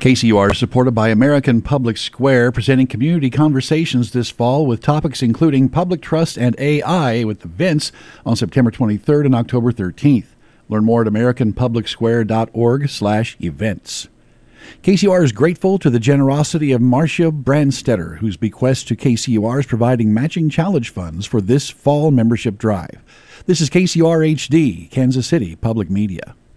KCUR is supported by American Public Square, presenting community conversations this fall with topics including public trust and AI with events on September 23rd and October 13th. Learn more at americanpublicsquare.org/events. KCUR is grateful to the generosity of Marcia Brandstetter, whose bequest to KCUR is providing matching challenge funds for this fall membership drive. This is KCUR HD, Kansas City Public Media.